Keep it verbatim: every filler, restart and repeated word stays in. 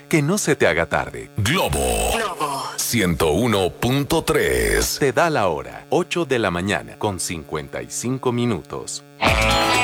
Que no se te haga tarde. Globo. Globo. ciento uno punto tres. Te da la hora. ocho de la mañana con cincuenta y cinco minutos.